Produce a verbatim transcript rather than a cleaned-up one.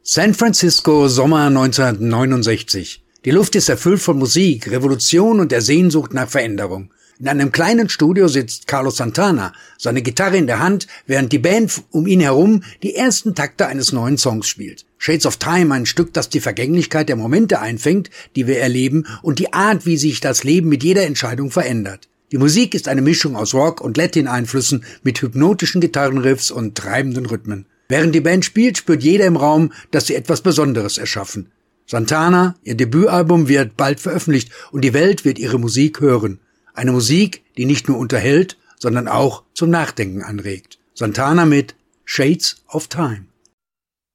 San Francisco, Sommer neunzehnhundertneunundsechzig. Die Luft ist erfüllt von Musik, Revolution und der Sehnsucht nach Veränderung. In einem kleinen Studio sitzt Carlos Santana, seine Gitarre in der Hand, während die Band um ihn herum die ersten Takte eines neuen Songs spielt. Shades of Time, ein Stück, das die Vergänglichkeit der Momente einfängt, die wir erleben, und die Art, wie sich das Leben mit jeder Entscheidung verändert. Die Musik ist eine Mischung aus Rock- und Latin-Einflüssen mit hypnotischen Gitarrenriffs und treibenden Rhythmen. Während die Band spielt, spürt jeder im Raum, dass sie etwas Besonderes erschaffen. Santana, ihr Debütalbum, wird bald veröffentlicht und die Welt wird ihre Musik hören. Eine Musik, die nicht nur unterhält, sondern auch zum Nachdenken anregt. Santana mit Shades of Time.